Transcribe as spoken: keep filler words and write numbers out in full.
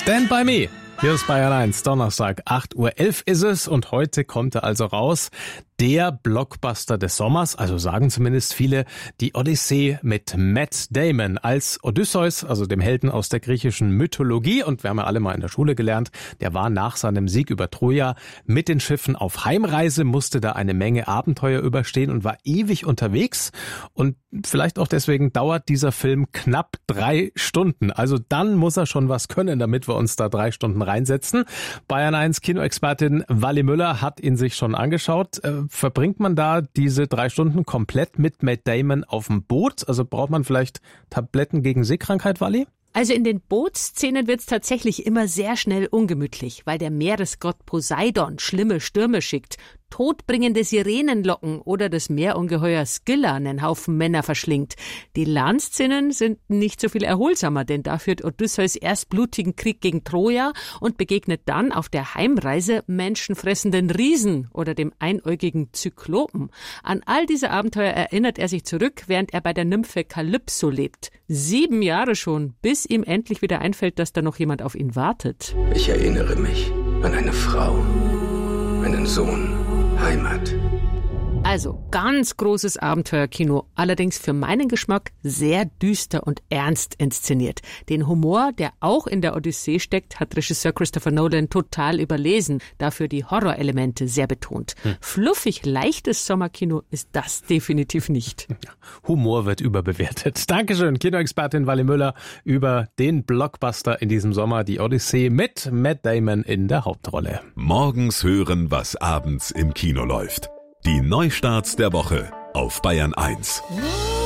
Stand by me. Hier ist Bayern eins, Donnerstag, acht Uhr elf ist es und heute kommt er also raus. Der Blockbuster des Sommers, also sagen zumindest viele, die Odyssee mit Matt Damon als Odysseus, also dem Helden aus der griechischen Mythologie. Und wir haben ja alle mal in der Schule gelernt, der war nach seinem Sieg über Troja mit den Schiffen auf Heimreise, musste da eine Menge Abenteuer überstehen und war ewig unterwegs. Und vielleicht auch deswegen dauert dieser Film knapp drei Stunden. Also dann muss er schon was können, damit wir uns da drei Stunden reinsetzen. Bayern eins Kinoexpertin Wally Müller hat ihn sich schon angeschaut. Verbringt man da diese drei Stunden komplett mit Matt Damon auf dem Boot? Also braucht man vielleicht Tabletten gegen Seekrankheit, Wally? Also in den Bootsszenen wird's tatsächlich immer sehr schnell ungemütlich, weil der Meeresgott Poseidon schlimme Stürme schickt, todbringende Sirenenlocken oder das Meerungeheuer Scylla einen Haufen Männer verschlingt. Die Landszenen sind nicht so viel erholsamer, denn da führt Odysseus erst blutigen Krieg gegen Troja und begegnet dann auf der Heimreise menschenfressenden Riesen oder dem einäugigen Zyklopen. An all diese Abenteuer erinnert er sich zurück, während er bei der Nymphe Kalypso lebt. Sieben Jahre schon, bis ihm endlich wieder einfällt, dass da noch jemand auf ihn wartet. Ich erinnere mich an eine Frau, einen Sohn, Heimat. Also ganz großes Abenteuerkino, allerdings für meinen Geschmack sehr düster und ernst inszeniert. Den Humor, der auch in der Odyssee steckt, hat Regisseur Christopher Nolan total überlesen, dafür die Horrorelemente sehr betont. Hm. Fluffig leichtes Sommerkino ist das definitiv nicht. Humor wird überbewertet. Dankeschön, Kinoexpertin Wally Müller über den Blockbuster in diesem Sommer, die Odyssee mit Matt Damon in der Hauptrolle. Morgens hören, was abends im Kino läuft. Die Neustarts der Woche auf Bayern eins.